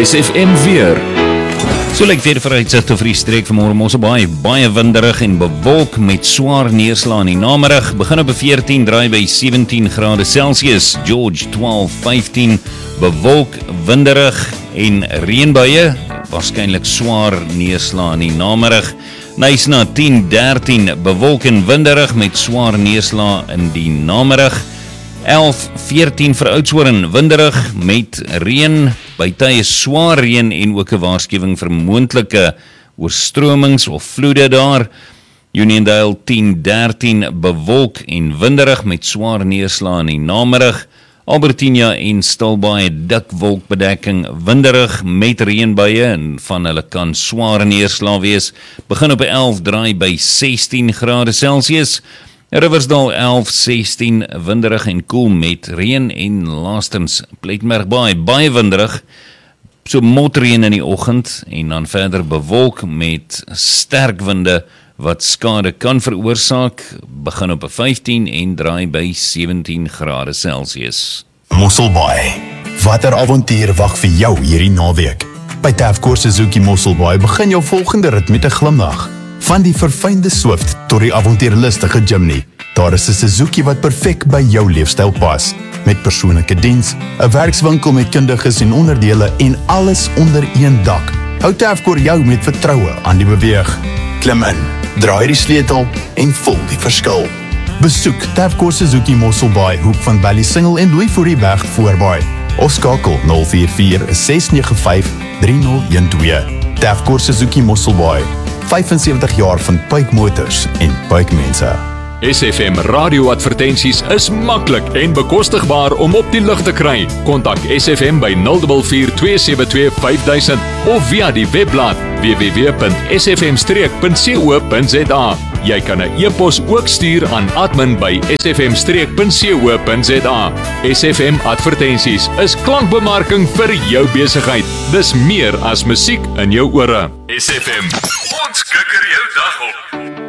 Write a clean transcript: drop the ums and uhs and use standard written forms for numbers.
SFM weer. So lyk weer vooruitsigte vir die streek vanmôre. Ons baie winderig en bewolk met swaar neerslae in die namiddag. Begin op 14, draai by 17 grade Celsius. George 12, 15, bewolk, winderig en reënbuie. Waarskynlik swaar neerslae in die namiddag. Knysna 10, 13, bewolk en winderig met swaar neerslae in die namiddag. 11, 14 vir Oudtshoorn, winderig met reën, by tye swaar reën en ook 'n waarskuwing vir moontlike oorstromings of vloede daar. Uniondale 10, 13 bewolk en winderig met swaar neerslae in die namiddag. Albertina en Stilbaai dik wolkbedekking, winderig met reënbuie en van hulle kan swaar neerslae wees. Begin op 11, draai by 16 grade Celsius. Riversdale 11, 16, winderig en koel met reën en laastens Plettenbergbaai baie winderig, so motreën in die oggend en dan verder bewolk met sterk winde wat skade kan veroorsaak, begin op 15 en draai by 17 grade Celsius. Mosselbaai, watter avontuur wag vir jou hierdie naweek? By Tavkor Suzuki Mosselbaai begin jou volgende rit met 'n glimlag. Van die verfynde Swift tot die avontuurlustige Jimny, daar is 'n Suzuki wat perfek by jou leefstyl pas. Met persoonlike diens, 'n werkswinkel met kundiges en onderdele en alles onder een dak. Hou Tavkor jou met vertroue aan die beweeg. Klim in, draai die sleutel en voel die verskil. Besoek Tavkor Suzuki Mosselbaai, hoek van Ballysingle en Louis Fourie-weg voorbaai. Of skakel 044 695 3012. Tavkor Suzuki Mosselbaai, 75 jaar van Puik Motors en Puik mense. SFM radioadvertensies is maklik en bekostigbaar om op die lug te kry. Kontak SFM by 044 272 5000 of via die webblad www.sfm-streek.co.za. Jy kan 'n e-pos ook stuur aan admin by sfm-streek.co.za. SFM advertensies is klankbemarking vir jou besigheid. Dis meer as musiek in jou ore. SFM, ons kikker jou dag op.